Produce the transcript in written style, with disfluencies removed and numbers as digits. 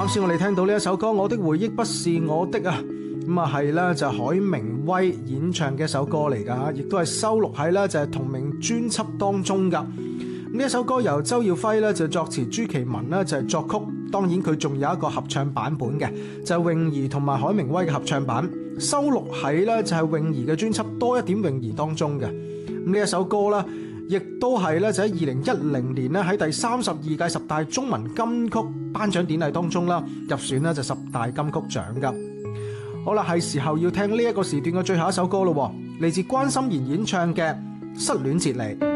啱先我哋聽到呢一首歌《我的回憶不是我的》啊，咁啊係啦，就係海明威演唱嘅一首歌嚟噶，亦都係收錄喺咧就係同名專輯當中噶。呢一首歌由周耀輝咧就作詞，朱其文咧就係作曲，當然佢仲有一個合唱版本嘅，就係泳兒同埋海明威嘅合唱版，收錄喺咧就係泳兒嘅專輯《多一點泳兒》當中嘅。呢一首歌咧，亦都係咧就喺2010年咧喺第32屆10大中文金曲頒獎典禮當中啦入選咧就10大金曲獎噶。好啦，係時候要聽呢一個時段嘅最後一首歌咯，嚟自關心妍演唱嘅《失戀節嚟》。